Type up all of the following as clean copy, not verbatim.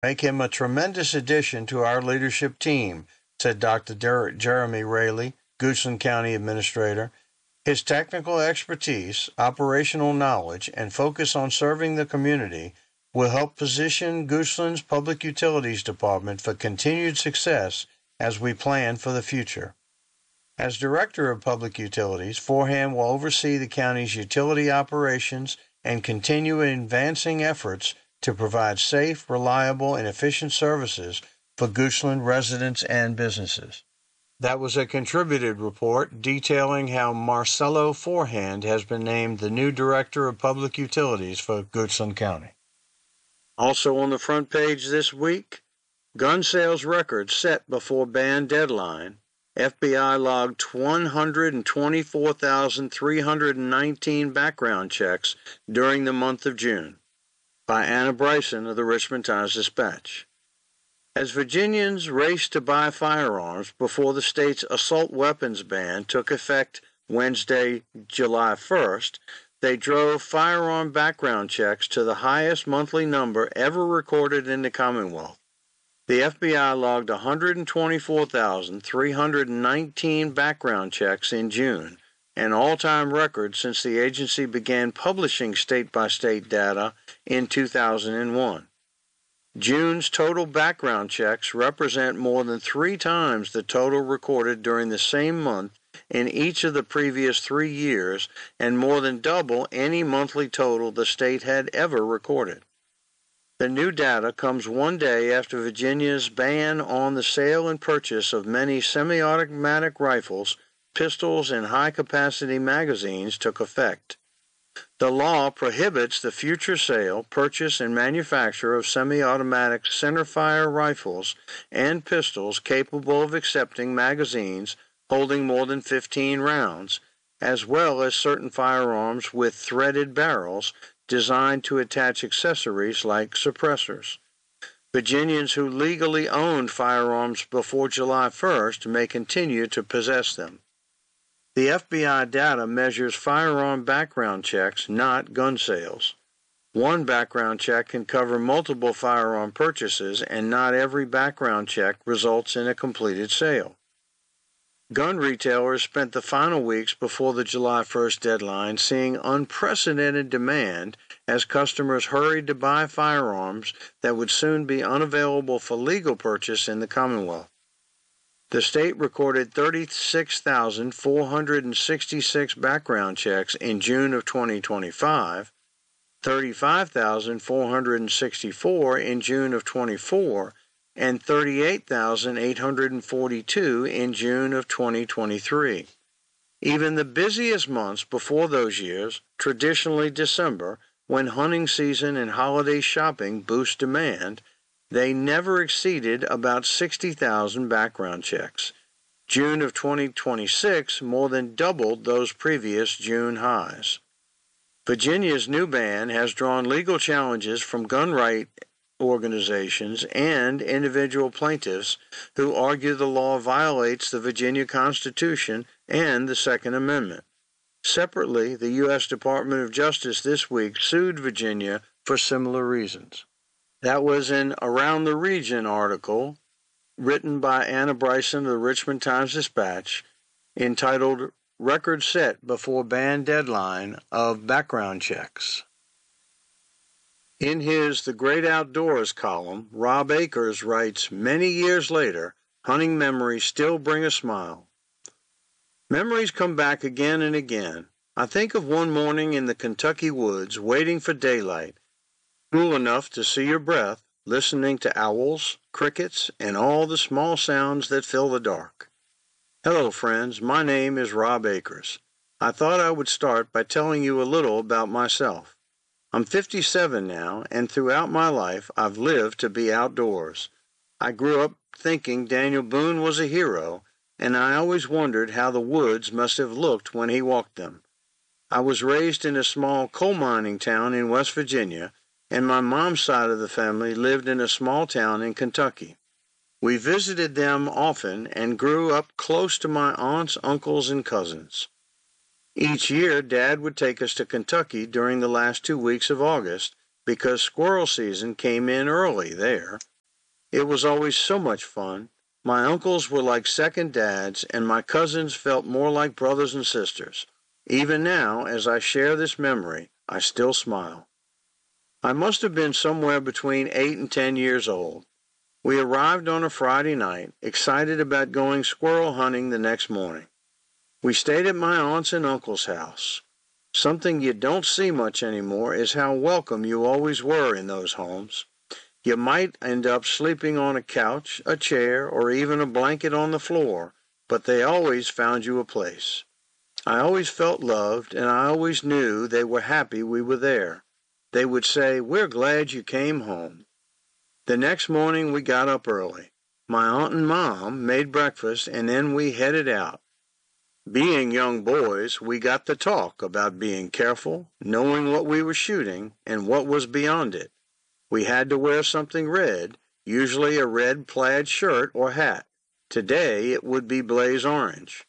Make him a tremendous addition to our leadership team, said Dr. Jeremy Raley, Goochland County Administrator. His technical expertise, operational knowledge, and focus on serving the community will help position Goochland's Public Utilities Department for continued success as we plan for the future. As Director of Public Utilities, Forehand will oversee the county's utility operations and continue advancing efforts to provide safe, reliable, and efficient services for Goochland residents and businesses. That was a contributed report detailing how Marcelo Forehand has been named the new Director of Public Utilities for Goochland County. Also on the front page this week, gun sales records set before ban deadline. FBI logged 124,319 background checks during the month of June. By Anna Bryson of the Richmond Times-Dispatch. As Virginians raced to buy firearms before the state's assault weapons ban took effect Wednesday, July 1st, they drove firearm background checks to the highest monthly number ever recorded in the Commonwealth. The FBI logged 124,319 background checks in June, an all-time record since the agency began publishing state-by-state data in 2001. June's total background checks represent more than 3 times the total recorded during the same month in each of the previous 3 years and more than double any monthly total the state had ever recorded. The new data comes one day after Virginia's ban on the sale and purchase of many semi-automatic rifles, pistols, and high-capacity magazines took effect. The law prohibits the future sale, purchase, and manufacture of semi-automatic centerfire rifles and pistols capable of accepting magazines holding more than 15 rounds, as well as certain firearms with threaded barrels designed to attach accessories like suppressors. Virginians who legally owned firearms before July 1st may continue to possess them. The FBI data measures firearm background checks, not gun sales. One background check can cover multiple firearm purchases, and not every background check results in a completed sale. Gun retailers spent the final weeks before the July 1st deadline seeing unprecedented demand as customers hurried to buy firearms that would soon be unavailable for legal purchase in the Commonwealth. The state recorded 36,466 background checks in June of 2025, 35,464 in June of 24, and 38,842 in June of 2023. Even the busiest months before those years, traditionally December, when hunting season and holiday shopping boost demand, they never exceeded about 60,000 background checks. June of 2026 more than doubled those previous June highs. Virginia's new ban has drawn legal challenges from gun right organizations and individual plaintiffs who argue the law violates the Virginia Constitution and the Second Amendment. Separately, the U.S. Department of Justice this week sued Virginia for similar reasons. That was an Around the Region article written by Anna Bryson of the Richmond Times-Dispatch entitled Record Set Before Ban Deadline of Background Checks. In his The Great Outdoors column, Rob Akers writes, many years later, hunting memories still bring a smile. Memories come back again and again. I think of one morning in the Kentucky woods, waiting for daylight, cool enough to see your breath, listening to owls, crickets, and all the small sounds that fill the dark. Hello, friends. My name is Rob Akers. I thought I would start by telling you a little about myself. I'm 57 now, and throughout my life I've lived to be outdoors. I grew up thinking Daniel Boone was a hero, and I always wondered how the woods must have looked when he walked them. I was raised in a small coal mining town in West Virginia, and my mom's side of the family lived in a small town in Kentucky. We visited them often and grew up close to my aunts, uncles, and cousins. Each year, Dad would take us to Kentucky during the last 2 weeks of August because squirrel season came in early there. It was always so much fun. My uncles were like second dads, and my cousins felt more like brothers and sisters. Even now, as I share this memory, I still smile. I must have been somewhere between 8 and 10 years old. We arrived on a Friday night, excited about going squirrel hunting the next morning. We stayed at my aunt's and uncle's house. Something you don't see much anymore is how welcome you always were in those homes. You might end up sleeping on a couch, a chair, or even a blanket on the floor, but they always found you a place. I always felt loved, and I always knew they were happy we were there. They would say, "We're glad you came home." The next morning we got up early. My aunt and Mom made breakfast, and then we headed out. Being young boys, we got to talk about being careful, knowing what we were shooting, and what was beyond it. We had to wear something red, usually a red plaid shirt or hat. Today it would be blaze orange.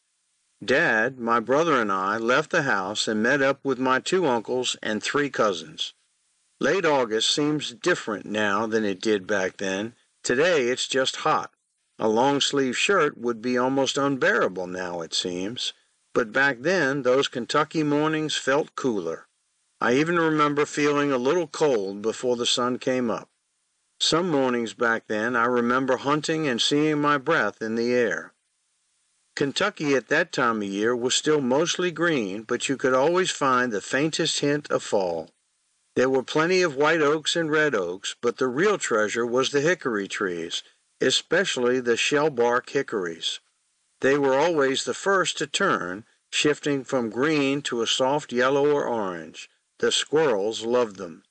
Dad, my brother, and I left the house and met up with my 2 uncles and 3 cousins. Late August seems different now than it did back then. Today it's just hot. A long-sleeve shirt would be almost unbearable now, it seems. But back then, those Kentucky mornings felt cooler. I even remember feeling a little cold before the sun came up. Some mornings back then, I remember hunting and seeing my breath in the air. Kentucky at that time of year was still mostly green, but you could always find the faintest hint of fall. There were plenty of white oaks and red oaks, but the real treasure was the hickory trees, especially the shellbark hickories. They were always the first to turn, shifting from green to a soft yellow or orange. The squirrels loved them.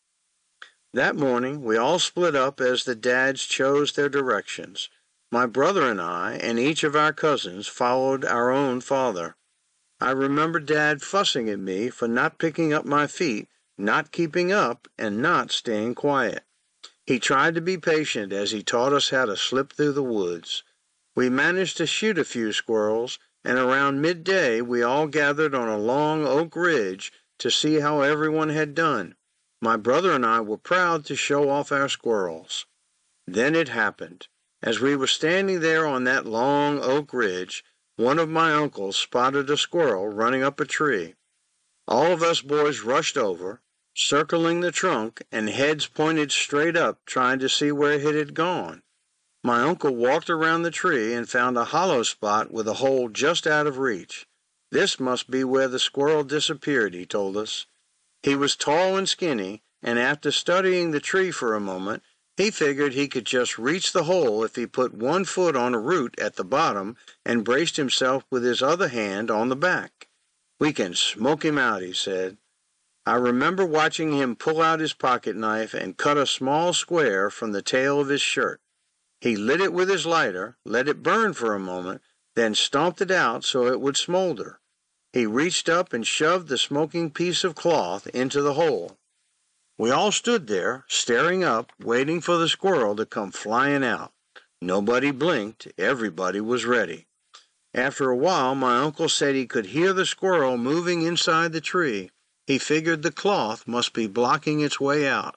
That morning we all split up as the dads chose their directions. My brother and I and each of our cousins followed our own father. I remember Dad fussing at me for not picking up my feet, not keeping up, and not staying quiet. He tried to be patient as he taught us how to slip through the woods. We managed to shoot a few squirrels, and around midday we all gathered on a long oak ridge to see how everyone had done. My brother and I were proud to show off our squirrels. Then it happened. As we were standing there on that long oak ridge, one of my uncles spotted a squirrel running up a tree. All of us boys rushed over, circling the trunk, and heads pointed straight up, trying to see where it had gone. My uncle walked around the tree and found a hollow spot with a hole just out of reach. This must be where the squirrel disappeared, he told us. He was tall and skinny, and after studying the tree for a moment, he figured he could just reach the hole if he put one foot on a root at the bottom and braced himself with his other hand on the back. "We can smoke him out," he said. I remember watching him pull out his pocket knife and cut a small square from the tail of his shirt. He lit it with his lighter, let it burn for a moment, then stomped it out so it would smolder. He reached up and shoved the smoking piece of cloth into the hole. We all stood there, staring up, waiting for the squirrel to come flying out. Nobody blinked. Everybody was ready. After a while, my uncle said he could hear the squirrel moving inside the tree. He figured the cloth must be blocking its way out.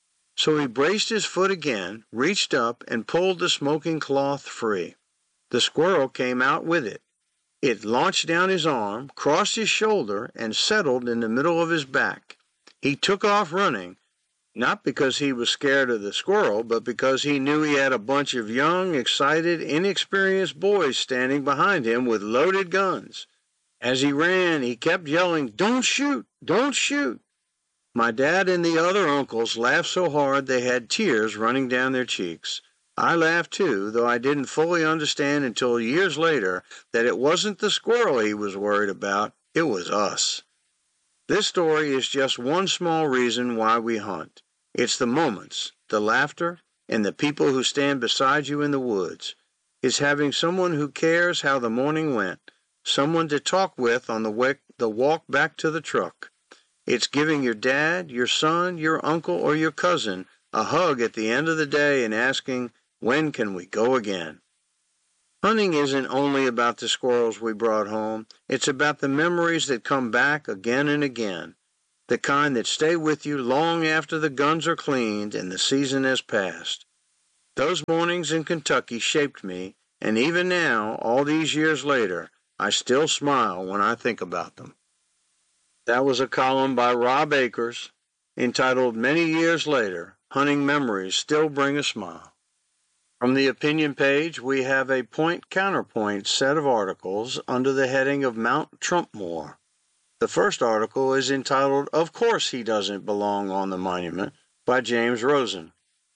So he braced his foot again, reached up, and pulled the smoking cloth free. The squirrel came out with it. It launched down his arm, crossed his shoulder, and settled in the middle of his back. He took off running, not because he was scared of the squirrel, but because he knew he had a bunch of young, excited, inexperienced boys standing behind him with loaded guns. As he ran, he kept yelling, "Don't shoot! Don't shoot!" My dad and the other uncles laughed so hard they had tears running down their cheeks. I laughed too, though I didn't fully understand until years later that it wasn't the squirrel he was worried about, it was us. This story is just one small reason why we hunt. It's the moments, the laughter, and the people who stand beside you in the woods. It's having someone who cares how the morning went, someone to talk with on the walk back to the truck. It's giving your dad, your son, your uncle, or your cousin a hug at the end of the day and asking, "When can we go again?" Hunting isn't only about the squirrels we brought home. It's about the memories that come back again and again, the kind that stay with you long after the guns are cleaned and the season has passed. Those mornings in Kentucky shaped me, and even now, all these years later, I still smile when I think about them. That was a column by Rob Akers entitled Many Years Later, Hunting Memories Still Bring a Smile. From the opinion page, we have a point-counterpoint set of articles under the heading of Mount Trumpmore. The first article is entitled, Of Course He Doesn't Belong on the Monument, by James Rosen.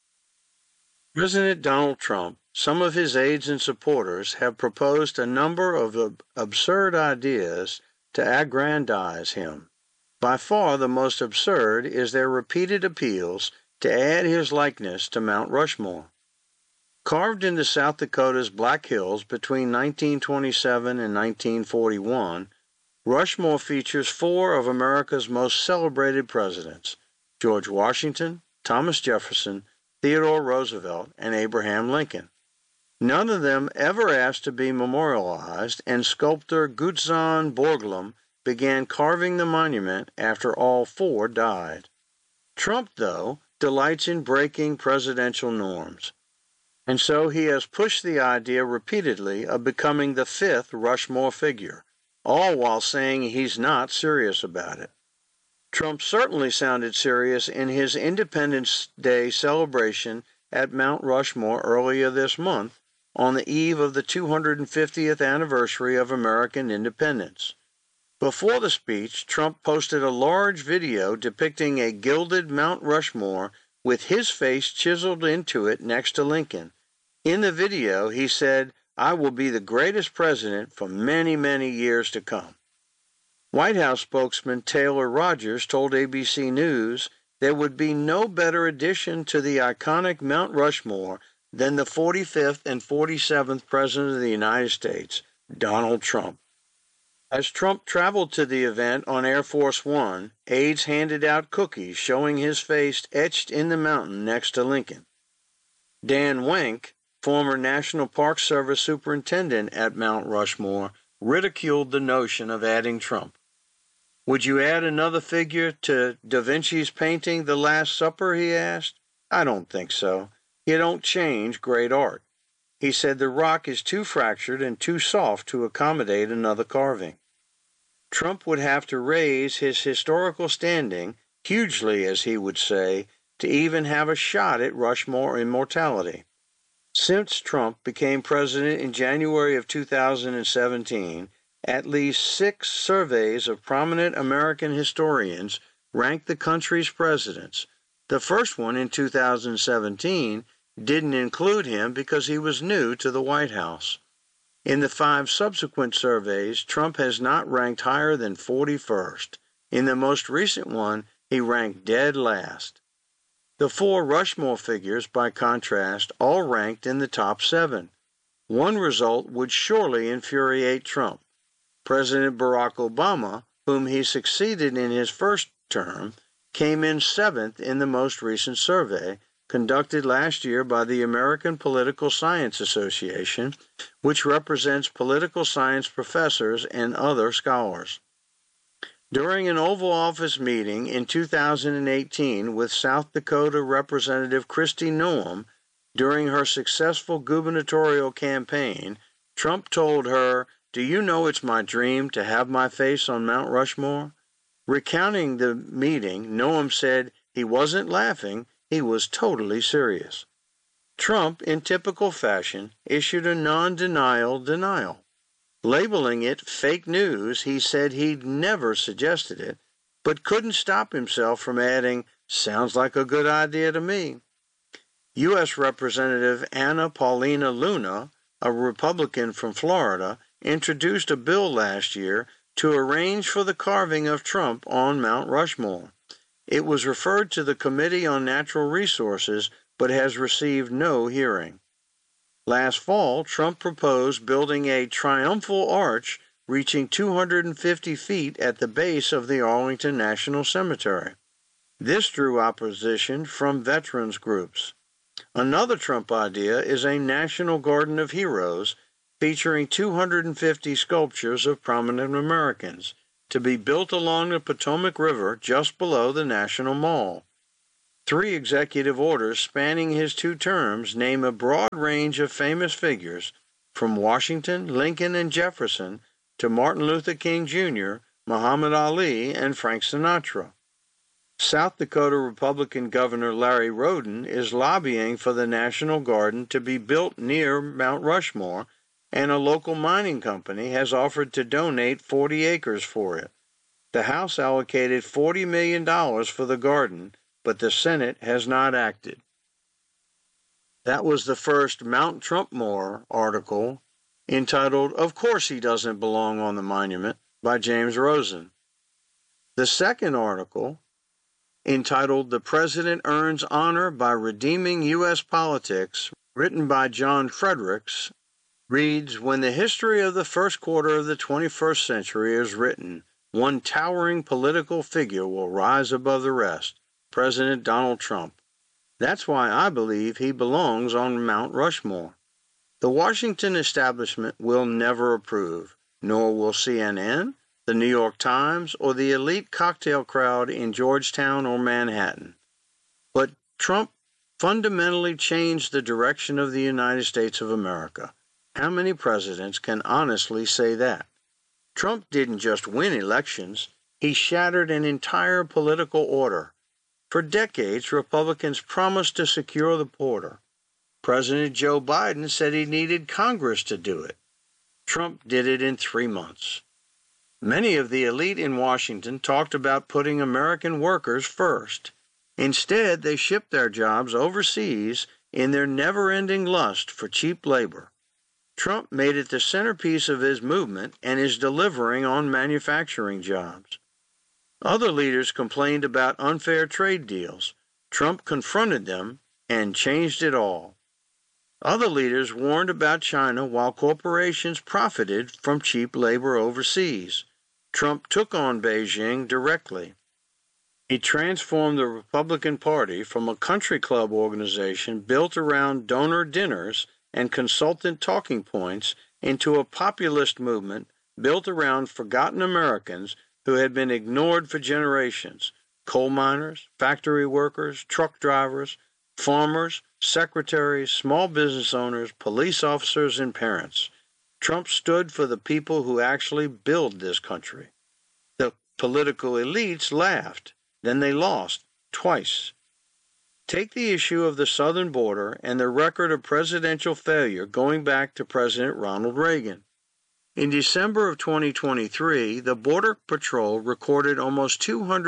President Donald Trump, some of his aides and supporters have proposed a number of absurd ideas to aggrandize him. By far the most absurd is their repeated appeals to add his likeness to Mount Rushmore. Carved into South Dakota's Black Hills between 1927 and 1941, Rushmore features four of America's most celebrated presidents: George Washington, Thomas Jefferson, Theodore Roosevelt, and Abraham Lincoln. None of them ever asked to be memorialized, and sculptor Gutzon Borglum began carving the monument after all four died. Trump, though, delights in breaking presidential norms, and so he has pushed the idea repeatedly of becoming the fifth Rushmore figure, all while saying he's not serious about it. Trump certainly sounded serious in his Independence Day celebration at Mount Rushmore earlier this month, on the eve of the 250th anniversary of American independence. Before the speech, Trump posted a large video depicting a gilded Mount Rushmore with his face chiseled into it next to Lincoln. In the video, he said, "I will be the greatest president for many, many years to come." White House spokesman Taylor Rogers told ABC News there would be no better addition to the iconic Mount Rushmore than the 45th and 47th President of the United States, Donald Trump. As Trump traveled to the event on Air Force One, aides handed out cookies showing his face etched in the mountain next to Lincoln. Dan Wenk, former National Park Service superintendent at Mount Rushmore, ridiculed the notion of adding Trump. "Would you add another figure to Da Vinci's painting, The Last Supper?" he asked. "I don't think so. You don't change great art." He said the rock is too fractured and too soft to accommodate another carving. Trump would have to raise his historical standing, hugely as he would say, to even have a shot at Rushmore immortality. Since Trump became president in January of 2017, at least 6 surveys of prominent American historians ranked the country's presidents. The first one in 2017 didn't include him because he was new to the White House. In the 5 subsequent surveys, Trump has not ranked higher than 41st. In the most recent one, he ranked dead last. The 4 Rushmore figures, by contrast, all ranked in the top 7. One result would surely infuriate Trump. President Barack Obama, whom he succeeded in his first term, came in 7th in the most recent survey, conducted last year by the American Political Science Association, which represents political science professors and other scholars. During an Oval Office meeting in 2018 with South Dakota Representative Kristi Noem, during her successful gubernatorial campaign, Trump told her, "Do you know it's my dream to have my face on Mount Rushmore?" Recounting the meeting, Noem said he wasn't laughing, he was totally serious. Trump, in typical fashion, issued a non-denial denial. Labeling it fake news, he said he'd never suggested it, but couldn't stop himself from adding, "Sounds like a good idea to me." U.S. Representative Anna Paulina Luna, a Republican from Florida, introduced a bill last year to arrange for the carving of Trump on Mount Rushmore. It was referred to the Committee on Natural Resources, but has received no hearing. Last fall, Trump proposed building a triumphal arch reaching 250 feet at the base of the Arlington National Cemetery. This drew opposition from veterans groups. Another Trump idea is a National Garden of Heroes featuring 250 sculptures of prominent Americans, to be built along the Potomac River just below the National Mall. 3 executive orders spanning his 2 terms name a broad range of famous figures, from Washington, Lincoln, and Jefferson to Martin Luther King Jr., Muhammad Ali, and Frank Sinatra. South Dakota Republican Governor Larry Roden is lobbying for the National Garden to be built near Mount Rushmore, and a local mining company has offered to donate 40 acres for it. The House allocated $40 million for the garden, but the Senate has not acted. That was the first Mount Trumpmore article, entitled "Of Course He Doesn't Belong on the Monument" by James Rosen. The second article, entitled "The President Earns Honor by Redeeming U.S. Politics," written by John Fredericks, reads, "When the history of the first quarter of the 21st century is written, one towering political figure will rise above the rest, President Donald Trump. That's why I believe he belongs on Mount Rushmore. The Washington establishment will never approve, nor will CNN, the New York Times, or the elite cocktail crowd in Georgetown or Manhattan. But Trump fundamentally changed the direction of the United States of America. How many presidents can honestly say that? Trump didn't just win elections, he shattered an entire political order. For decades, Republicans promised to secure the border. President Joe Biden said he needed Congress to do it. Trump did it in 3 months. Many of the elite in Washington talked about putting American workers first. Instead, they shipped their jobs overseas in their never-ending lust for cheap labor. Trump made it the centerpiece of his movement and is delivering on manufacturing jobs. Other leaders complained about unfair trade deals. Trump confronted them and changed it all. Other leaders warned about China while corporations profited from cheap labor overseas. Trump took on Beijing directly. He transformed the Republican Party from a country club organization built around donor dinners and consultant talking points into a populist movement built around forgotten Americans who had been ignored for generations: coal miners, factory workers, truck drivers, farmers, secretaries, small business owners, police officers, and parents. Trump stood for the people who actually build this country. The political elites laughed. Then they lost, twice. Take the issue of the southern border and the record of presidential failure going back to President Ronald Reagan. In December of 2023, the Border Patrol recorded almost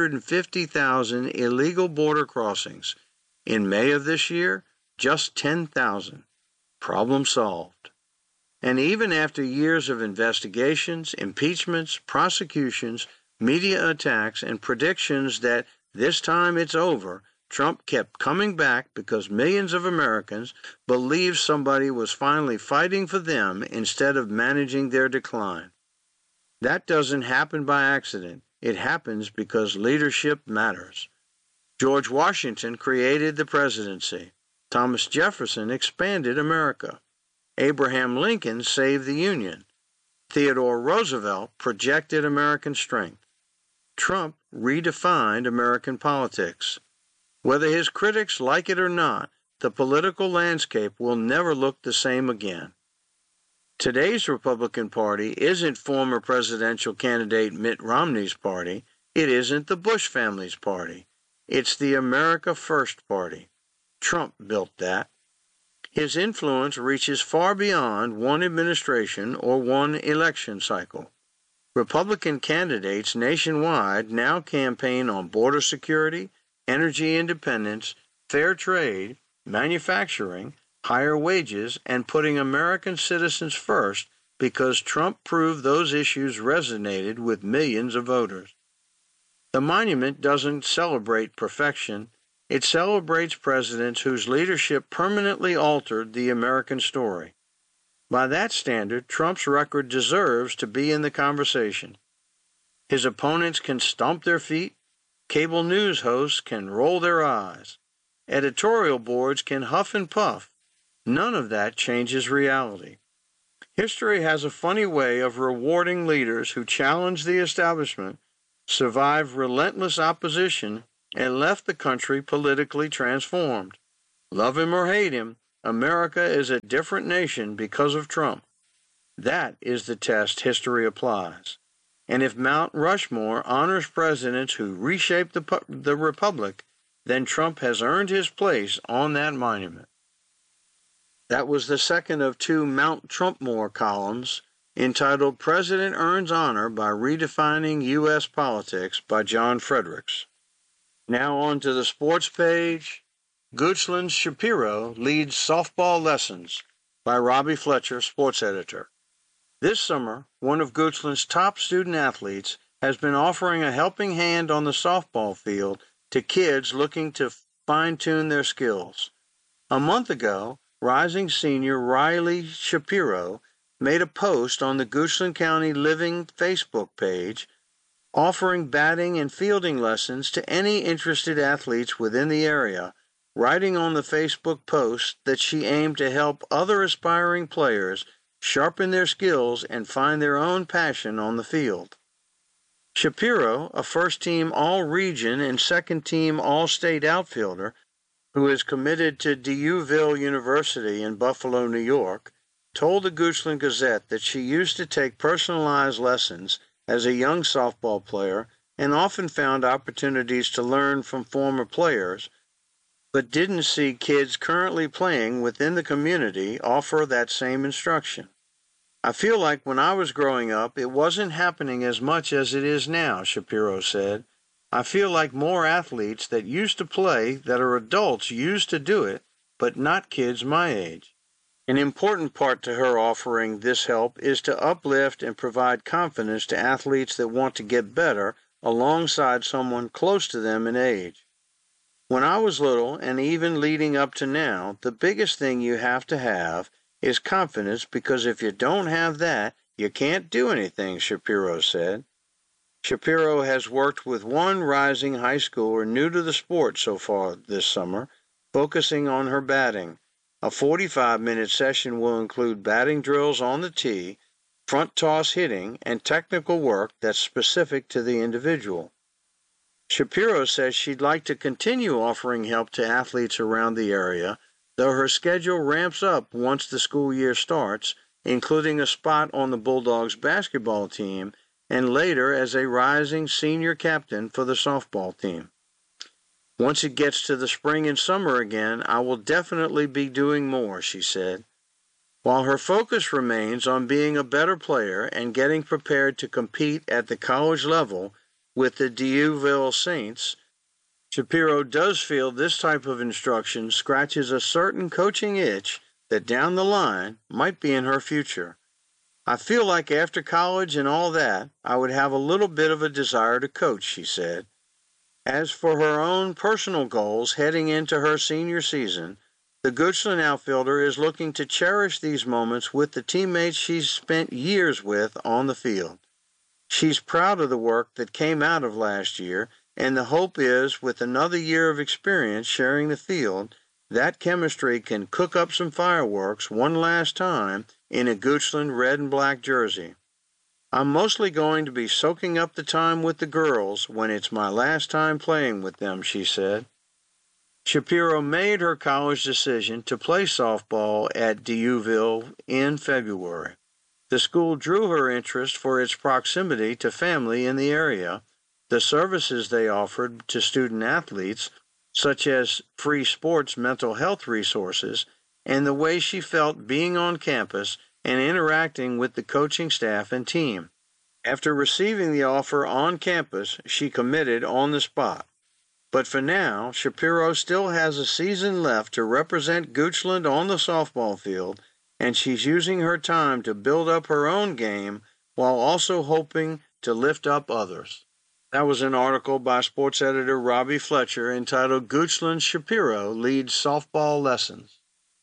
250,000 illegal border crossings. In May of this year, just 10,000. Problem solved. And even after years of investigations, impeachments, prosecutions, media attacks, and predictions that this time it's over, Trump kept coming back because millions of Americans believed somebody was finally fighting for them instead of managing their decline. That doesn't happen by accident. It happens because leadership matters. George Washington created the presidency. Thomas Jefferson expanded America. Abraham Lincoln saved the Union. Theodore Roosevelt projected American strength. Trump redefined American politics. Whether his critics like it or not, the political landscape will never look the same again. Today's Republican Party isn't former presidential candidate Mitt Romney's party. It isn't the Bush family's party. It's the America First Party. Trump built that. His influence reaches far beyond one administration or one election cycle. Republican candidates nationwide now campaign on border security, energy independence, fair trade, manufacturing, higher wages, and putting American citizens first because Trump proved those issues resonated with millions of voters. The monument doesn't celebrate perfection. It celebrates presidents whose leadership permanently altered the American story. By that standard, Trump's record deserves to be in the conversation. His opponents can stomp their feet. Cable news hosts can roll their eyes. Editorial boards can huff and puff. None of that changes reality. History has a funny way of rewarding leaders who challenge the establishment, survive relentless opposition, and left the country politically transformed. Love him or hate him, America is a different nation because of Trump. That is the test history applies. And if Mount Rushmore honors presidents who reshaped the republic, then Trump has earned his place on that monument. That was the second of two Mount Trumpmore columns entitled President Earns Honor by Redefining U.S. Politics by John Fredericks. Now on to the sports page. Goochland Shapiro leads softball lessons by Robbie Fletcher, sports editor. This summer, one of Goochland's top student athletes has been offering a helping hand on the softball field to kids looking to fine-tune their skills. A month ago, rising senior Riley Shapiro made a post on the Goochland County Living Facebook page offering batting and fielding lessons to any interested athletes within the area, writing on the Facebook post that she aimed to help other aspiring players sharpen their skills and find their own passion on the field. Shapiro, a first-team All-Region and second-team All-State outfielder who is committed to DUville University in Buffalo, New York, told the Goochland Gazette that she used to take personalized lessons as a young softball player and often found opportunities to learn from former players, but didn't see kids currently playing within the community offer that same instruction. I feel like when I was growing up, it wasn't happening as much as it is now, Shapiro said. I feel like more athletes that used to play that are adults used to do it, but not kids my age. An important part to her offering this help is to uplift and provide confidence to athletes that want to get better alongside someone close to them in age. When I was little, and even leading up to now, the biggest thing you have to have is confidence, because if you don't have that, you can't do anything, Shapiro said. Shapiro has worked with one rising high schooler new to the sport so far this summer, focusing on her batting. A 45-minute session will include batting drills on the tee, front toss hitting, and technical work that's specific to the individual. Shapiro says she'd like to continue offering help to athletes around the area, though her schedule ramps up once the school year starts, including a spot on the Bulldogs basketball team and later as a rising senior captain for the softball team. Once it gets to the spring and summer again, I will definitely be doing more, she said. While her focus remains on being a better player and getting prepared to compete at the college level with the DUville Saints, Shapiro does feel this type of instruction scratches a certain coaching itch that down the line might be in her future. I feel like after college and all that, I would have a little bit of a desire to coach, she said. As for her own personal goals heading into her senior season, the Goochland outfielder is looking to cherish these moments with the teammates she's spent years with on the field. She's proud of the work that came out of last year, and the hope is, with another year of experience sharing the field, that chemistry can cook up some fireworks one last time in a Goochland red and black jersey. I'm mostly going to be soaking up the time with the girls when it's my last time playing with them, she said. Shapiro made her college decision to play softball at DUville in February. The school drew her interest for its proximity to family in the area, the services they offered to student athletes, such as free sports mental health resources, and the way she felt being on campus and interacting with the coaching staff and team. After receiving the offer on campus, she committed on the spot. But for now, Shapiro still has a season left to represent Goochland on the softball field, and she's using her time to build up her own game while also hoping to lift up others. That was an article by sports editor Robbie Fletcher entitled Goochland Shapiro Leads Softball Lessons.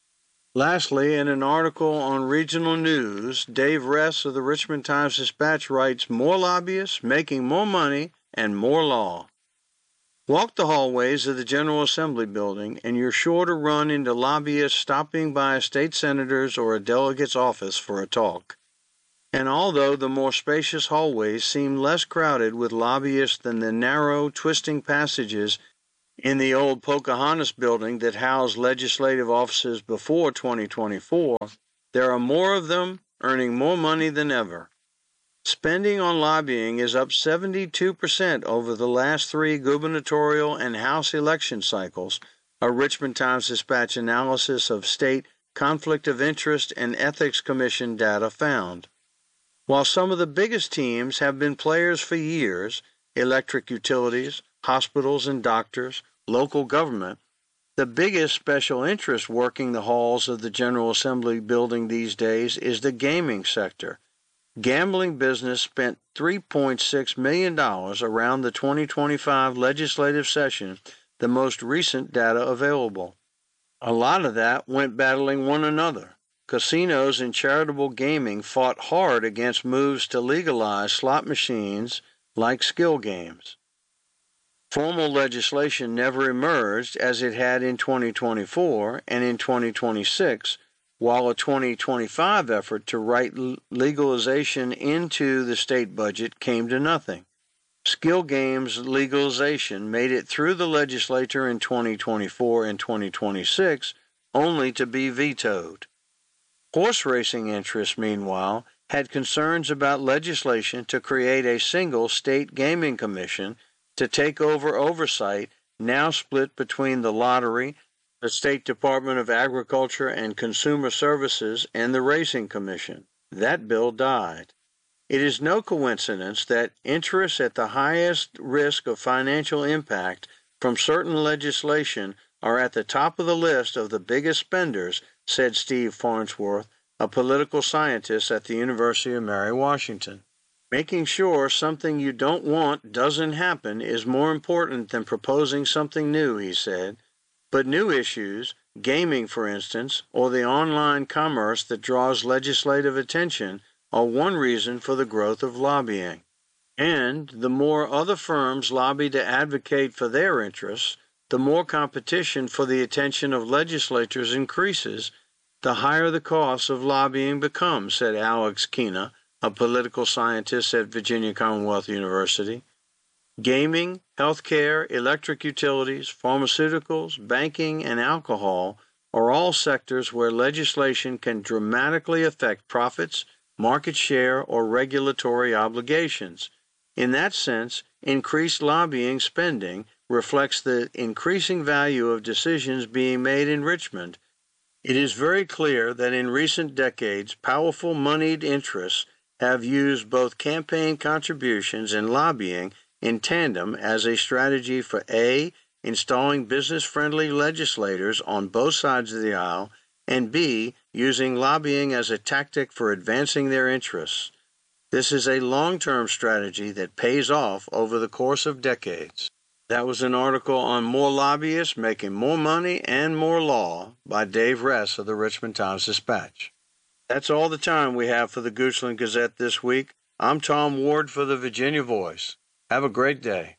Lastly, in an article on regional news, Dave Ress of the Richmond Times-Dispatch writes, "More lobbyists, making more money, and more law." Walk the hallways of the General Assembly building, and you're sure to run into lobbyists stopping by a state senator's or a delegate's office for a talk. And although the more spacious hallways seem less crowded with lobbyists than the narrow, twisting passages In the old Pocahontas building that housed legislative offices before 2024, there are more of them earning more money than ever. Spending on lobbying is up 72% over the last 3 gubernatorial and House election cycles, a Richmond Times-Dispatch analysis of state Conflict of Interest and Ethics Commission data found. While some of the biggest teams have been players for years, electric utilities, hospitals and doctors, local government, the biggest special interest working the halls of the General Assembly building these days is the gaming sector. Gambling business spent $3.6 million around the 2025 legislative session, the most recent data available. A lot of that went battling one another. Casinos and charitable gaming fought hard against moves to legalize slot machines like skill games. Formal legislation never emerged as it had in 2024 and in 2026, while a 2025 effort to write legalization into the state budget came to nothing. Skill games legalization made it through the legislature in 2024 and 2026, only to be vetoed. Horse racing interests, meanwhile, had concerns about legislation to create a single state gaming commission to take over oversight, now split between the lottery, the State Department of Agriculture and Consumer Services, and the Racing Commission. That bill died. It is no coincidence that interests at the highest risk of financial impact from certain legislation are at the top of the list of the biggest spenders, said Steve Farnsworth, a political scientist at the University of Mary Washington. Making sure something you don't want doesn't happen is more important than proposing something new, he said. But new issues, gaming for instance, or the online commerce that draws legislative attention, are one reason for the growth of lobbying. And the more other firms lobby to advocate for their interests, the more competition for the attention of legislators increases, the higher the cost of lobbying becomes, said Alex Kina, a political scientist at Virginia Commonwealth University. Gaming, healthcare, electric utilities, pharmaceuticals, banking, and alcohol are all sectors where legislation can dramatically affect profits, market share, or regulatory obligations. In that sense, increased lobbying spending reflects the increasing value of decisions being made in Richmond. It is very clear that in recent decades, powerful moneyed interests have used both campaign contributions and lobbying in tandem as a strategy for A, installing business-friendly legislators on both sides of the aisle, and B, using lobbying as a tactic for advancing their interests. This is a long-term strategy that pays off over the course of decades. That was an article on More Lobbyists Making More Money and More Law by Dave Ress of the Richmond Times-Dispatch. That's all the time we have for the Goochland Gazette this week. I'm Tom Ward for the Virginia Voice. Have a great day.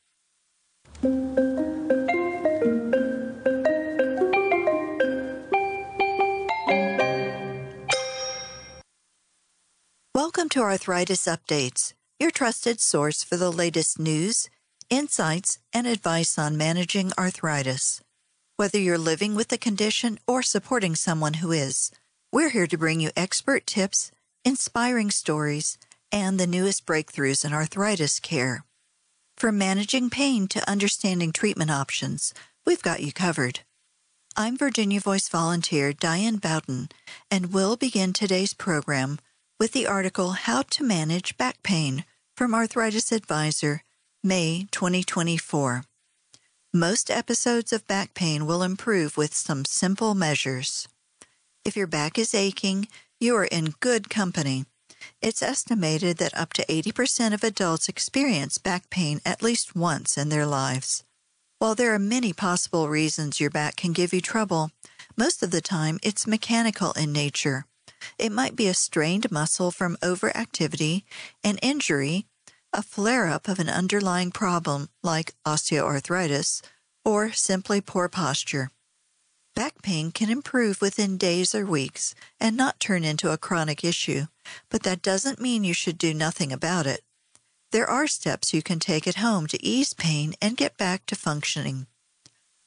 Welcome to Arthritis Updates, your trusted source for the latest news, insights, and advice on managing arthritis. Whether you're living with the condition or supporting someone who is, we're here to bring you expert tips, inspiring stories, and the newest breakthroughs in arthritis care. From managing pain to understanding treatment options, we've got you covered. I'm Virginia Voice volunteer Diane Bowden, and we'll begin today's program with the article How to Manage Back Pain from Arthritis Advisor, May 2024. Most episodes of back pain will improve with some simple measures. If your back is aching, you are in good company. It's estimated that up to 80% of adults experience back pain at least once in their lives. While there are many possible reasons your back can give you trouble, most of the time it's mechanical in nature. It might be a strained muscle from overactivity, an injury, a flare-up of an underlying problem like osteoarthritis, or simply poor posture. Back pain can improve within days or weeks and not turn into a chronic issue, but that doesn't mean you should do nothing about it. There are steps you can take at home to ease pain and get back to functioning.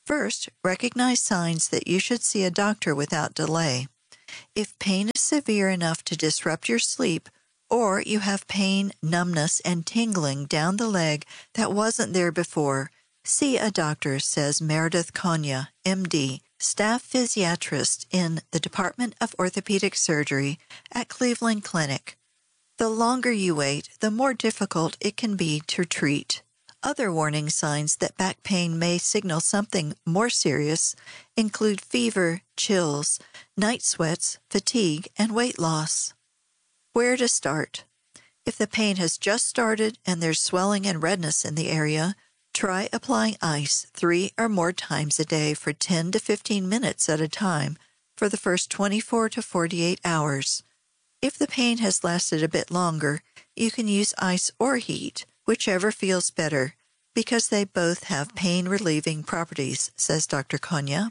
First, recognize signs that you should see a doctor without delay. If pain is severe enough to disrupt your sleep, or you have pain, numbness, and tingling down the leg that wasn't there before, see a doctor, says Meredith Konya, MD, staff physiatrist in the Department of Orthopedic Surgery at Cleveland Clinic. The longer you wait, the more difficult it can be to treat. Other warning signs that back pain may signal something more serious include fever, chills, night sweats, fatigue, and weight loss. Where to start? If the pain has just started and there's swelling and redness in the area, try applying ice 3 or more times a day for 10 to 15 minutes at a time for the first 24 to 48 hours. If the pain has lasted a bit longer, you can use ice or heat, whichever feels better, because they both have pain-relieving properties, says Dr. Konya.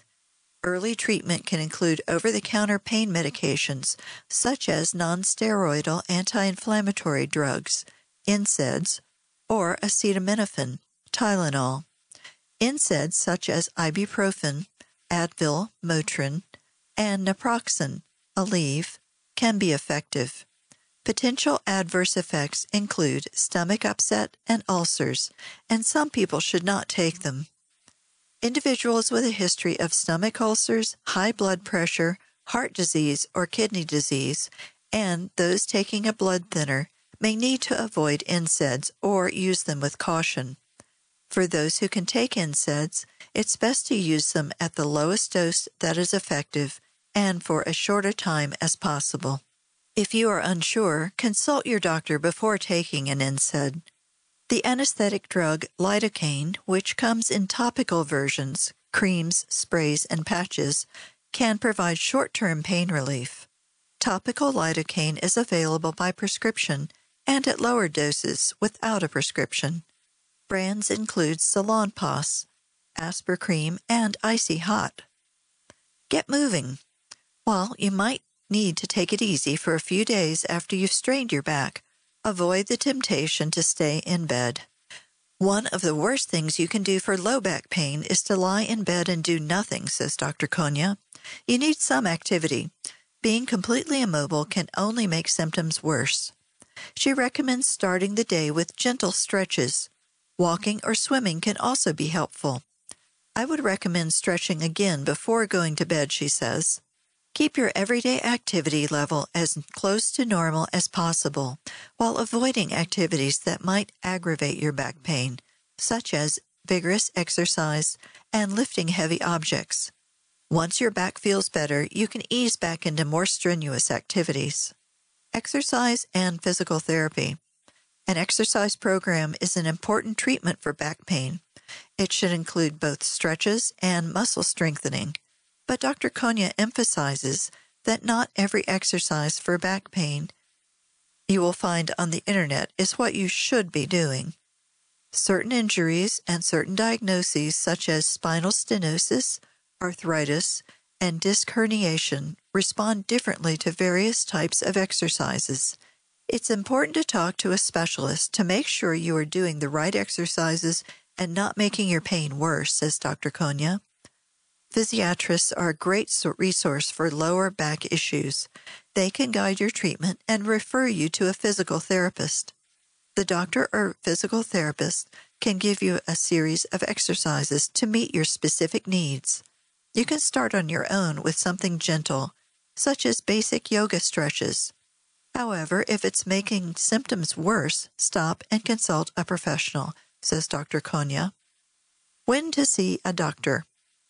Early treatment can include over-the-counter pain medications, such as non-steroidal anti-inflammatory drugs, NSAIDs, or acetaminophen, Tylenol. NSAIDs such as ibuprofen, Advil, Motrin, and naproxen, Aleve, can be effective. Potential adverse effects include stomach upset and ulcers, and some people should not take them. Individuals with a history of stomach ulcers, high blood pressure, heart disease, or kidney disease, and those taking a blood thinner may need to avoid NSAIDs or use them with caution. For those who can take NSAIDs, it's best to use them at the lowest dose that is effective and for as short a time as possible. If you are unsure, consult your doctor before taking an NSAID. The anesthetic drug lidocaine, which comes in topical versions, creams, sprays, and patches, can provide short-term pain relief. Topical lidocaine is available by prescription and at lower doses without a prescription. Brands include Salonpas, Aspercreme, and Icy Hot. Get moving. While you might need to take it easy for a few days after you've strained your back, avoid the temptation to stay in bed. One of the worst things you can do for low back pain is to lie in bed and do nothing, says Dr. Konya. You need some activity. Being completely immobile can only make symptoms worse. She recommends starting the day with gentle stretches. Walking or swimming can also be helpful. I would recommend stretching again before going to bed, she says. Keep your everyday activity level as close to normal as possible while avoiding activities that might aggravate your back pain, such as vigorous exercise and lifting heavy objects. Once your back feels better, you can ease back into more strenuous activities. Exercise and physical therapy. An exercise program is an important treatment for back pain. It should include both stretches and muscle strengthening. But Dr. Konya emphasizes that not every exercise for back pain you will find on the internet is what you should be doing. Certain injuries and certain diagnoses such as spinal stenosis, arthritis, and disc herniation respond differently to various types of exercises. It's important to talk to a specialist to make sure you are doing the right exercises and not making your pain worse, says Dr. Konya. Physiatrists are a great resource for lower back issues. They can guide your treatment and refer you to a physical therapist. The doctor or physical therapist can give you a series of exercises to meet your specific needs. You can start on your own with something gentle, such as basic yoga stretches. However, if it's making symptoms worse, stop and consult a professional, says Dr. Konya. When to see a doctor.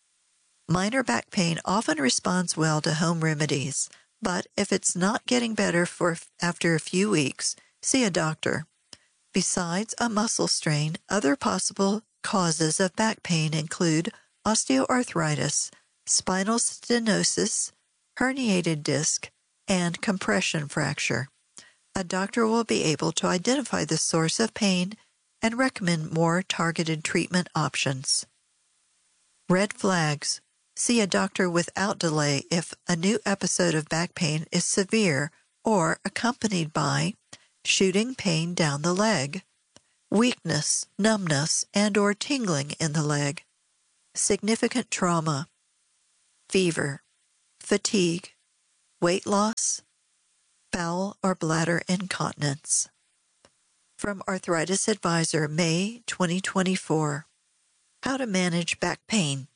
Minor back pain often responds well to home remedies, but if it's not getting better after a few weeks, see a doctor. Besides a muscle strain, other possible causes of back pain include osteoarthritis, spinal stenosis, herniated disc, and compression fracture. A doctor will be able to identify the source of pain and recommend more targeted treatment options. Red flags. See a doctor without delay if a new episode of back pain is severe or accompanied by shooting pain down the leg, weakness, numbness, and/or tingling in the leg, significant trauma, fever, fatigue, weight loss, bowel or bladder incontinence. From Arthritis Advisor, May 2024. How to manage back pain.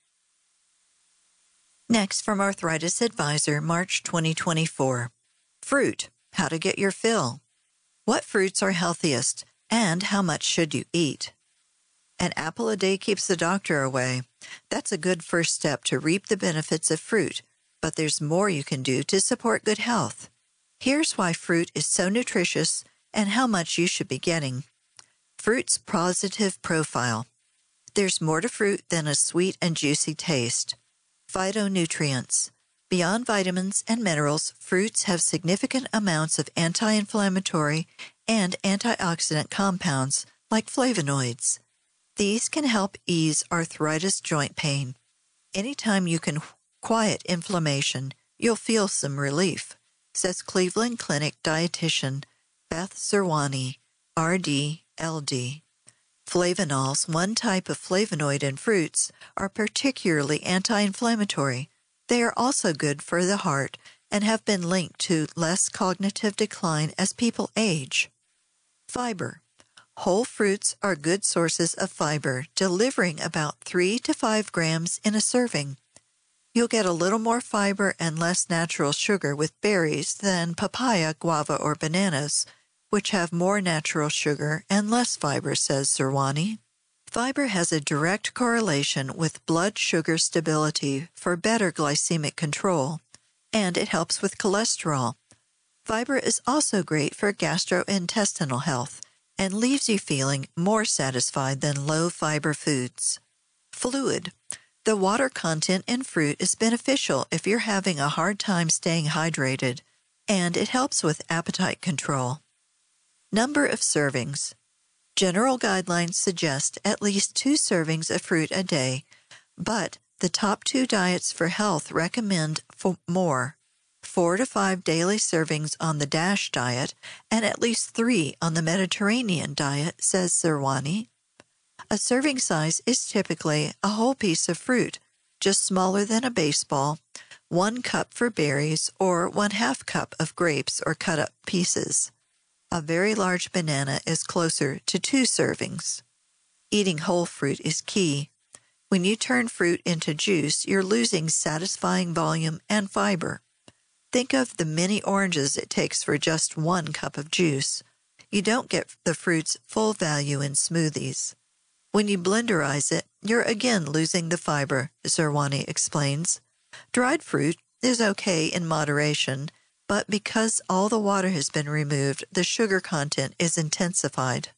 Next, from Arthritis Advisor, March 2024. Fruit. How to get your fill. What fruits are healthiest, and how much should you eat? An apple a day keeps the doctor away. That's a good first step to reap the benefits of fruit, but there's more you can do to support good health. Here's why fruit is so nutritious and how much you should be getting. Fruit's positive profile. There's more to fruit than a sweet and juicy taste. Phytonutrients. Beyond vitamins and minerals, fruits have significant amounts of anti-inflammatory and antioxidant compounds like flavonoids. These can help ease arthritis joint pain. Anytime you can quiet inflammation, you'll feel some relief, says Cleveland Clinic dietitian Beth Zerwani, RD, LD. Flavonols, one type of flavonoid in fruits, are particularly anti-inflammatory. They are also good for the heart and have been linked to less cognitive decline as people age. Fiber. Whole fruits are good sources of fiber, delivering about 3 to 5 grams in a serving. You'll get a little more fiber and less natural sugar with berries than papaya, guava, or bananas, which have more natural sugar and less fiber, says Zerwani. Fiber has a direct correlation with blood sugar stability for better glycemic control, and it helps with cholesterol. Fiber is also great for gastrointestinal health and leaves you feeling more satisfied than low-fiber foods. Fluid. The water content in fruit is beneficial if you're having a hard time staying hydrated, and it helps with appetite control. Number of servings. General guidelines suggest at least 2 servings of fruit a day, but the top 2 diets for health recommend more, 4 to 5 daily servings on the DASH diet and at least 3 on the Mediterranean diet, says Zerwani. A serving size is typically a whole piece of fruit, just smaller than a baseball, 1 cup for berries, or 1/2 cup of grapes or cut up pieces. A very large banana is closer to 2 servings. Eating whole fruit is key. When you turn fruit into juice, you're losing satisfying volume and fiber. Think of the many oranges it takes for just 1 cup of juice. You don't get the fruit's full value in smoothies. When you blenderize it, you're again losing the fiber, Zerwani explains. Dried fruit is okay in moderation, but because all the water has been removed, the sugar content is intensified.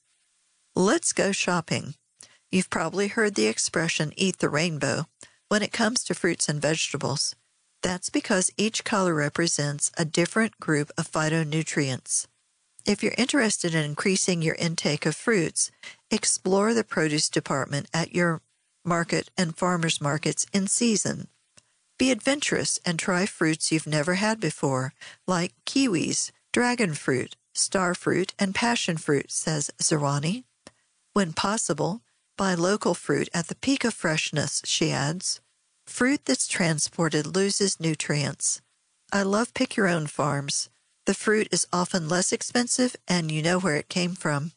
Let's go shopping. You've probably heard the expression, eat the rainbow, when it comes to fruits and vegetables. That's because each color represents a different group of phytonutrients. If you're interested in increasing your intake of fruits, explore the produce department at your market and farmers markets in season. Be adventurous and try fruits you've never had before, like kiwis, dragon fruit, star fruit, and passion fruit, says Zerwani. When possible, buy local fruit at the peak of freshness, she adds. Fruit that's transported loses nutrients. I love pick your own farms. The fruit is often less expensive and you know where it came from.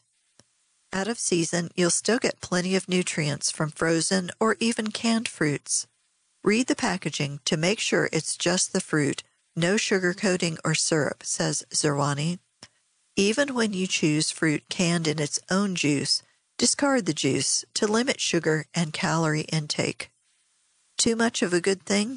Out of season, you'll still get plenty of nutrients from frozen or even canned fruits. Read the packaging to make sure it's just the fruit, no sugar coating or syrup, says Zerwani. Even when you choose fruit canned in its own juice, discard the juice to limit sugar and calorie intake. Too much of a good thing?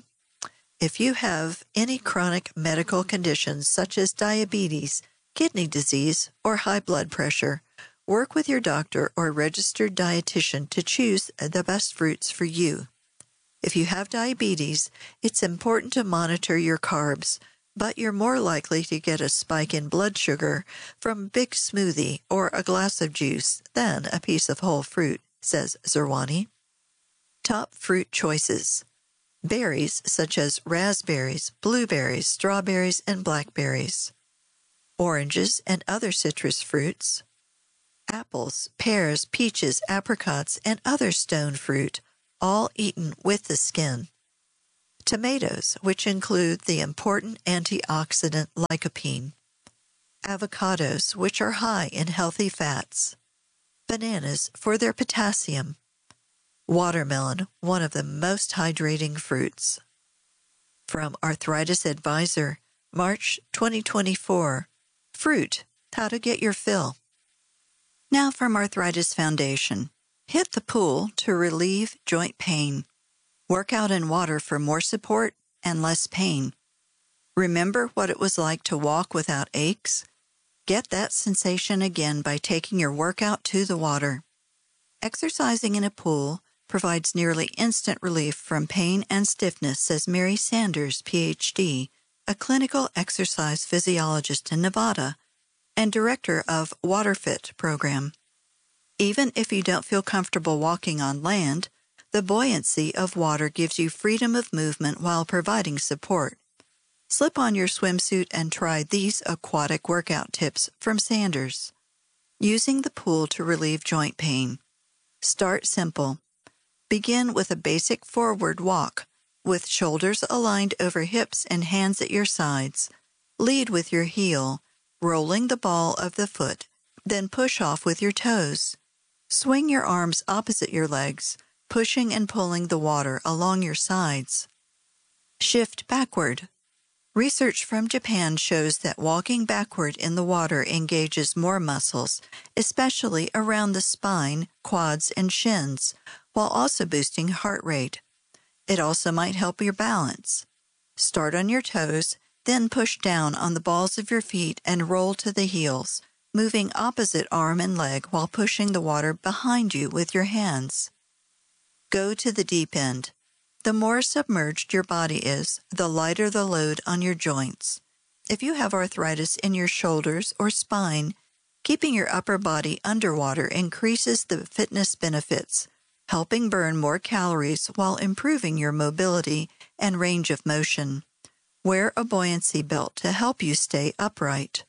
If you have any chronic medical conditions such as diabetes, kidney disease, or high blood pressure, work with your doctor or registered dietitian to choose the best fruits for you. If you have diabetes, it's important to monitor your carbs, but you're more likely to get a spike in blood sugar from a big smoothie or a glass of juice than a piece of whole fruit, says Zerwani. Top fruit choices. Berries such as raspberries, blueberries, strawberries, and blackberries. Oranges and other citrus fruits. Apples, pears, peaches, apricots, and other stone fruit, all eaten with the skin. Tomatoes, which include the important antioxidant lycopene. Avocados, which are high in healthy fats. Bananas for their potassium. Watermelon, one of the most hydrating fruits. From Arthritis Advisor, March 2024. Fruit, how to get your fill. Now from Arthritis Foundation. Hit the pool to relieve joint pain. Work out in water for more support and less pain. Remember what it was like to walk without aches? Get that sensation again by taking your workout to the water. Exercising in a pool provides nearly instant relief from pain and stiffness, says Mary Sanders, Ph.D., a clinical exercise physiologist in Nevada and director of WaterFit program. Even if you don't feel comfortable walking on land, the buoyancy of water gives you freedom of movement while providing support. Slip on your swimsuit and try these aquatic workout tips from Sanders. Using the pool to relieve joint pain. Start simple. Begin with a basic forward walk, with shoulders aligned over hips and hands at your sides. Lead with your heel, rolling the ball of the foot, then push off with your toes. Swing your arms opposite your legs, pushing and pulling the water along your sides. Shift backward. Research from Japan shows that walking backward in the water engages more muscles, especially around the spine, quads, and shins, while also boosting heart rate. It also might help your balance. Start on your toes, then push down on the balls of your feet and roll to the heels, moving opposite arm and leg while pushing the water behind you with your hands. Go to the deep end. The more submerged your body is, the lighter the load on your joints. If you have arthritis in your shoulders or spine, keeping your upper body underwater increases the fitness benefits, helping burn more calories while improving your mobility and range of motion. Wear a buoyancy belt to help you stay upright.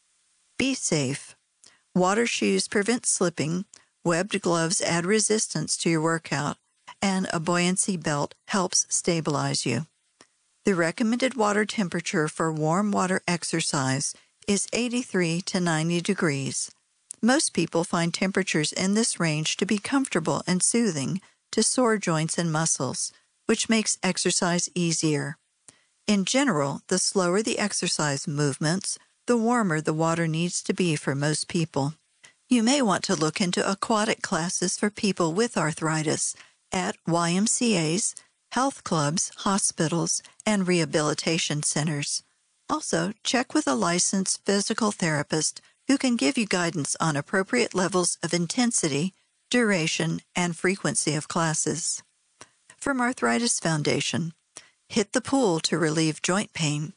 Be safe. Water shoes prevent slipping, webbed gloves add resistance to your workout, and a buoyancy belt helps stabilize you. The recommended water temperature for warm water exercise is 83 to 90 degrees. Most people find temperatures in this range to be comfortable and soothing to sore joints and muscles, which makes exercise easier. In general, the slower the exercise movements, the warmer the water needs to be for most people. You may want to look into aquatic classes for people with arthritis at YMCAs, health clubs, hospitals, and rehabilitation centers. Also, check with a licensed physical therapist who can give you guidance on appropriate levels of intensity, duration, and frequency of classes. From Arthritis Foundation, hit the pool to relieve joint pain.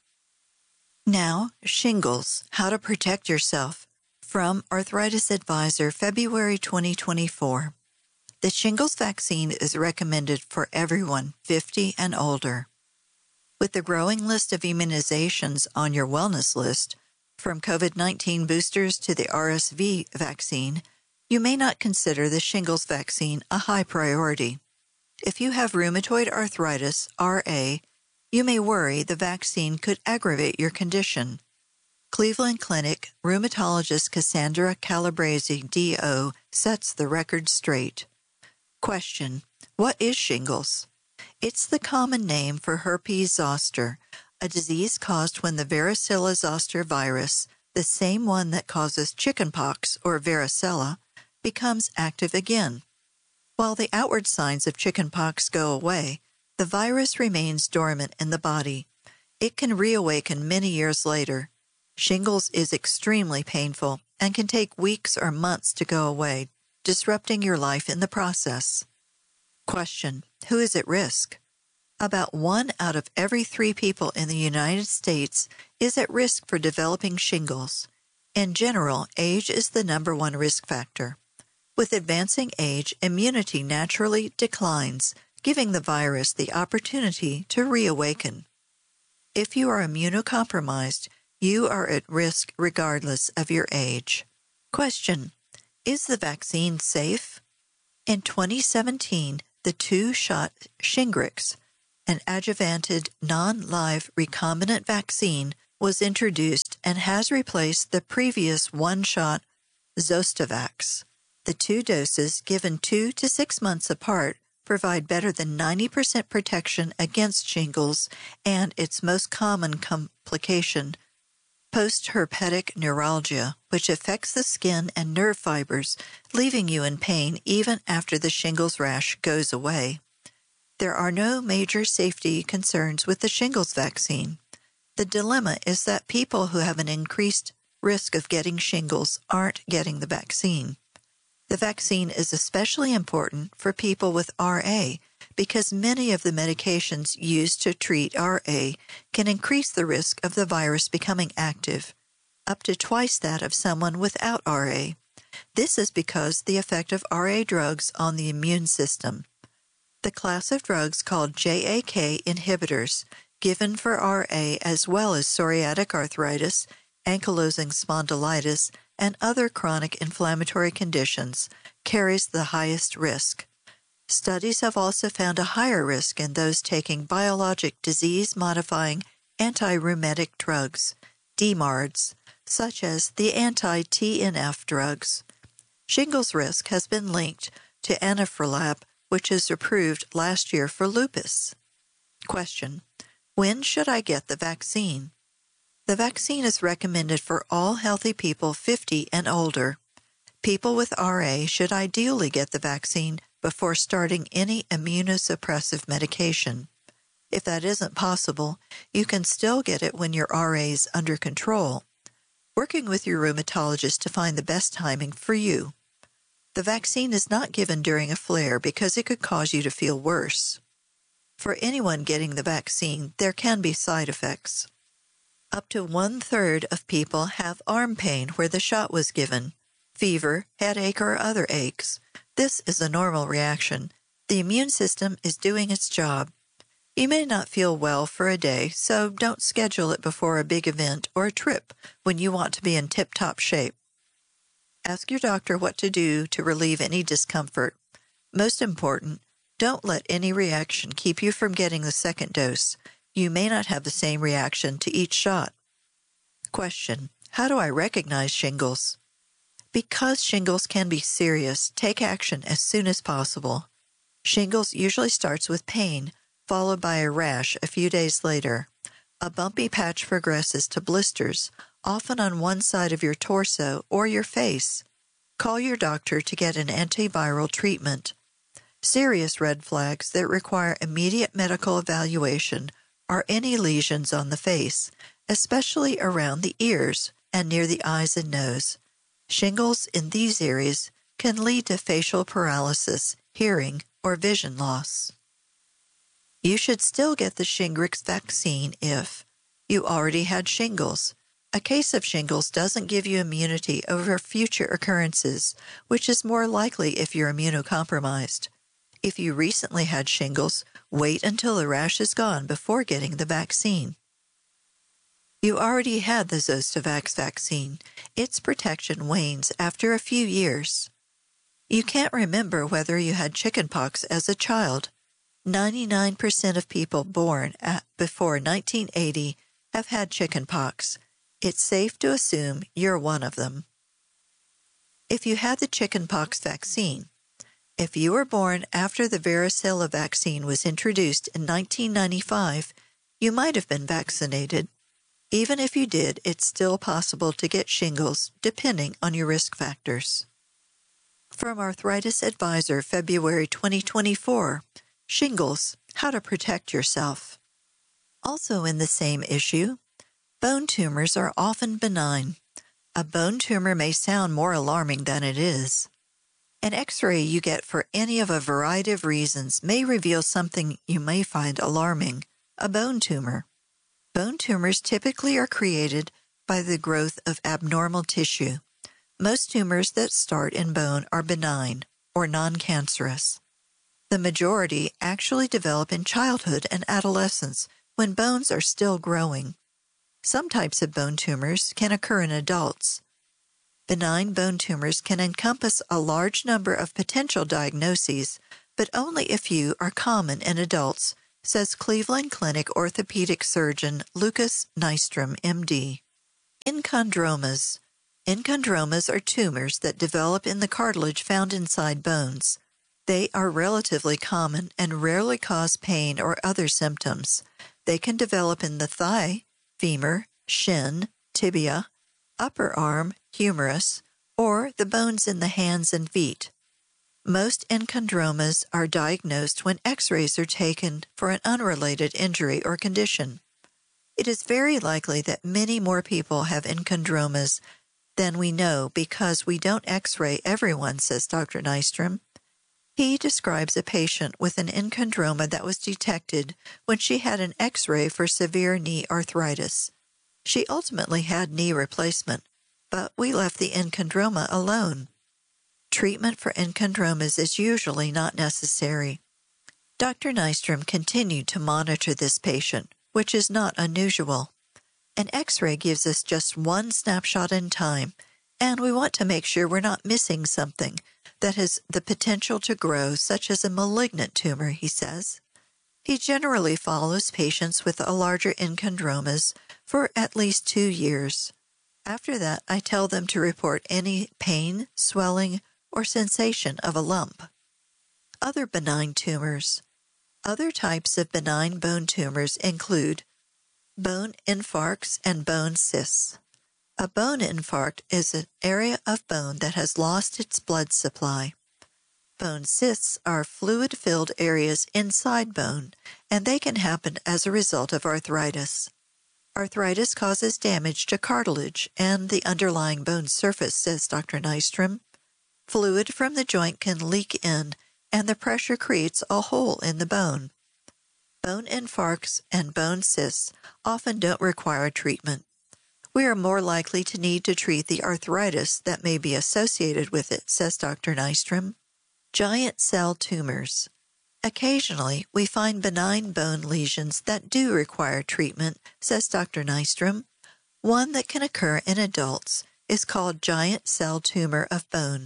Now, shingles, how to protect yourself. From Arthritis Advisor, February 2024. The shingles vaccine is recommended for everyone 50 and older. With the growing list of immunizations on your wellness list, from COVID-19 boosters to the RSV vaccine, you may not consider the shingles vaccine a high priority. If you have rheumatoid arthritis, RA, you may worry the vaccine could aggravate your condition. Cleveland Clinic rheumatologist Cassandra Calabrese, D.O., sets the record straight. Question: what is shingles? It's the common name for herpes zoster, a disease caused when the varicella zoster virus, the same one that causes chickenpox or varicella, becomes active again. While the outward signs of chickenpox go away, the virus remains dormant in the body. It can reawaken many years later. Shingles is extremely painful and can take weeks or months to go away, disrupting your life in the process. Question: who is at risk? About 1 out of every 3 people in the United States is at risk for developing shingles. In general, age is the number one risk factor. With advancing age, immunity naturally declines, giving the virus the opportunity to reawaken. If you are immunocompromised, you are at risk regardless of your age. Question: is the vaccine safe? In 2017, the two-shot Shingrix, an adjuvanted non-live recombinant vaccine, was introduced and has replaced the previous one-shot Zostavax. The two doses, given 2 to 6 months apart, provide better than 90% protection against shingles and its most common complication, postherpetic neuralgia, which affects the skin and nerve fibers, leaving you in pain even after the shingles rash goes away. There are no major safety concerns with the shingles vaccine. The dilemma is that people who have an increased risk of getting shingles aren't getting the vaccine. The vaccine is especially important for people with RA because many of the medications used to treat RA can increase the risk of the virus becoming active, up to twice that of someone without RA. This is because the effect of RA drugs on the immune system. The class of drugs called JAK inhibitors, given for RA as well as psoriatic arthritis, ankylosing spondylitis, and other chronic inflammatory conditions, carries the highest risk. Studies have also found a higher risk in those taking biologic disease-modifying anti-rheumatic drugs, DMARDs, such as the anti-TNF drugs. Shingles risk has been linked to anifrolumab, which is approved last year for lupus. Question: when should I get the vaccine? The vaccine is recommended for all healthy people 50 and older. People with RA should ideally get the vaccine before starting any immunosuppressive medication. If that isn't possible, you can still get it when your RA is under control, working with your rheumatologist to find the best timing for you. The vaccine is not given during a flare because it could cause you to feel worse. For anyone getting the vaccine, there can be side effects. Up to 1/3 of people have arm pain where the shot was given, fever, headache, or other aches. This is a normal reaction. The immune system is doing its job. You may not feel well for a day, so don't schedule it before a big event or a trip when you want to be in tip-top shape. Ask your doctor what to do to relieve any discomfort. Most important, don't let any reaction keep you from getting the second dose. You may not have the same reaction to each shot. Question: how do I recognize shingles? Because shingles can be serious, take action as soon as possible. Shingles usually starts with pain, followed by a rash a few days later. A bumpy patch progresses to blisters, often on one side of your torso or your face. Call your doctor to get an antiviral treatment. Serious red flags that require immediate medical evaluation are any lesions on the face, especially around the ears and near the eyes and nose. Shingles in these areas can lead to facial paralysis, hearing, or vision loss. You should still get the Shingrix vaccine if you already had shingles. A case of shingles doesn't give you immunity over future occurrences, which is more likely if you're immunocompromised. If you recently had shingles, wait until the rash is gone before getting the vaccine. You already had the Zostavax vaccine. Its protection wanes after a few years. You can't remember whether you had chickenpox as a child. 99% of people born before 1980 have had chickenpox. It's safe to assume you're one of them. If you had the chickenpox vaccine, if you were born after the varicella vaccine was introduced in 1995, you might have been vaccinated. Even if you did, it's still possible to get shingles, depending on your risk factors. From Arthritis Advisor, February 2024, Shingles, How to Protect Yourself. Also in the same issue, bone tumors are often benign. A bone tumor may sound more alarming than it is. An X-ray you get for any of a variety of reasons may reveal something you may find alarming, a bone tumor. Bone tumors typically are created by the growth of abnormal tissue. Most tumors that start in bone are benign or non-cancerous. The majority actually develop in childhood and adolescence when bones are still growing. Some types of bone tumors can occur in adults. Benign bone tumors can encompass a large number of potential diagnoses, but only a few are common in adults, says Cleveland Clinic orthopedic surgeon Lucas Nystrom, MD. Enchondromas. Enchondromas are tumors that develop in the cartilage found inside bones. They are relatively common and rarely cause pain or other symptoms. They can develop in the thigh, femur, shin, tibia, upper arm, humerus, or the bones in the hands and feet. Most enchondromas are diagnosed when X-rays are taken for an unrelated injury or condition. It is very likely that many more people have enchondromas than we know because we don't X-ray everyone, says Dr. Nystrom. He describes a patient with an enchondroma that was detected when she had an X-ray for severe knee arthritis. She ultimately had knee replacement, but we left the enchondroma alone. Treatment for enchondromas is usually not necessary. Dr. Nystrom continued to monitor this patient, which is not unusual. An X-ray gives us just one snapshot in time, and we want to make sure we're not missing something that has the potential to grow, such as a malignant tumor, he says. He generally follows patients with larger enchondromas for at least 2 years. After that, I tell them to report any pain, swelling, or sensation of a lump. Other benign tumors. Other types of benign bone tumors include bone infarcts and bone cysts. A bone infarct is an area of bone that has lost its blood supply. Bone cysts are fluid-filled areas inside bone, and they can happen as a result of arthritis. Arthritis causes damage to cartilage and the underlying bone surface, says Dr. Nystrom. Fluid from the joint can leak in, and the pressure creates a hole in the bone. Bone infarcts and bone cysts often don't require treatment. We are more likely to need to treat the arthritis that may be associated with it, says Dr. Nystrom. Giant cell tumors. Occasionally, we find benign bone lesions that do require treatment, says Dr. Nystrom. One that can occur in adults is called giant cell tumor of bone.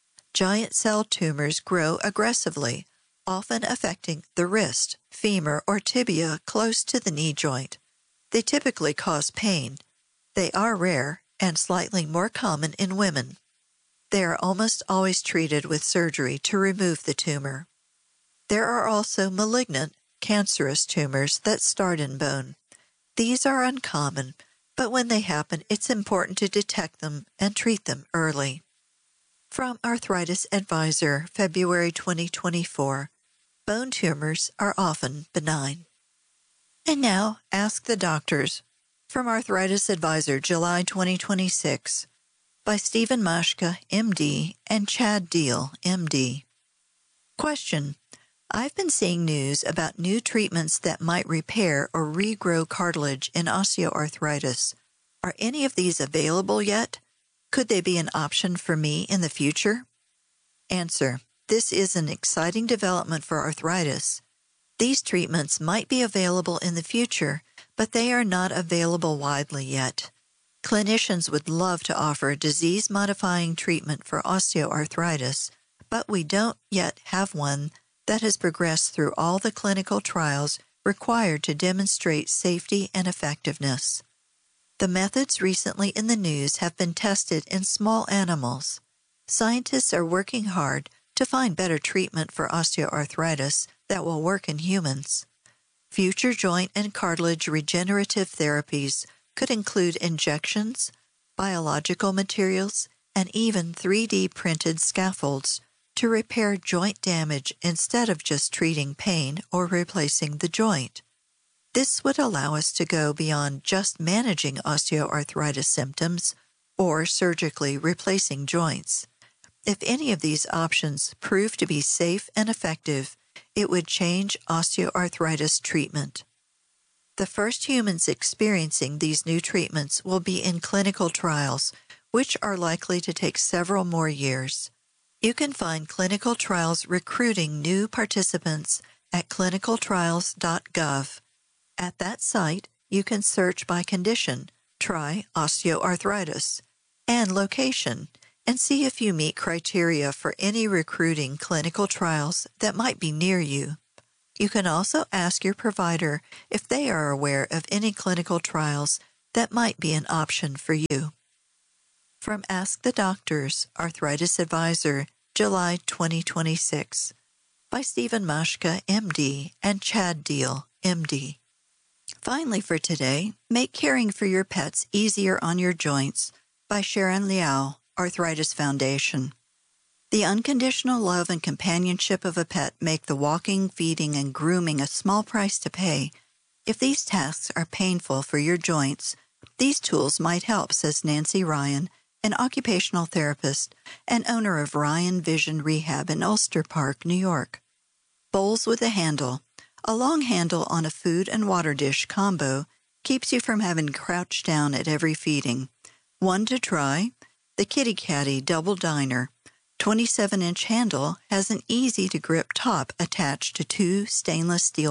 Giant cell tumors grow aggressively, often affecting the wrist, femur, or tibia close to the knee joint. They typically cause pain. They are rare and slightly more common in women. They are almost always treated with surgery to remove the tumor. There are also malignant, cancerous tumors that start in bone. These are uncommon, but when they happen, it's important to detect them and treat them early. From Arthritis Advisor, February 2024, bone tumors are often benign. And now, Ask the Doctors, from Arthritis Advisor, July 2026, by Stephen Mashka, MD, and Chad Deal, MD. Question: I've been seeing news about new treatments that might repair or regrow cartilage in osteoarthritis. Are any of these available yet? Could they be an option for me in the future? Answer: This is an exciting development for arthritis. These treatments might be available in the future, but they are not available widely yet. Clinicians would love to offer a disease-modifying treatment for osteoarthritis, but we don't yet have one that has progressed through all the clinical trials required to demonstrate safety and effectiveness. The methods recently in the news have been tested in small animals. Scientists are working hard to find better treatment for osteoarthritis that will work in humans. Future joint and cartilage regenerative therapies could include injections, biological materials, and even 3D printed scaffolds to repair joint damage instead of just treating pain or replacing the joint. This would allow us to go beyond just managing osteoarthritis symptoms or surgically replacing joints. If any of these options prove to be safe and effective, it would change osteoarthritis treatment. The first humans experiencing these new treatments will be in clinical trials, which are likely to take several more years. You can find clinical trials recruiting new participants at clinicaltrials.gov. At that site, you can search by condition, try osteoarthritis, and location, and see if you meet criteria for any recruiting clinical trials that might be near you. You can also ask your provider if they are aware of any clinical trials that might be an option for you. From Ask the Doctors, Arthritis Advisor, July 2026, by Stephen Mashka, MD, and Chad Deal, MD. Finally for today, make caring for your pets easier on your joints, by Sharon Liao, Arthritis Foundation. The unconditional love and companionship of a pet make the walking, feeding, and grooming a small price to pay. If these tasks are painful for your joints, these tools might help, says Nancy Ryan, an occupational therapist and owner of Ryan Vision Rehab in Ulster Park, New York. Bowls with a handle. A long handle on a food and water dish combo keeps you from having to crouch down at every feeding. One to try, the Kitty Caddy Double Diner. 27-inch handle has an easy-to-grip top attached to two stainless steel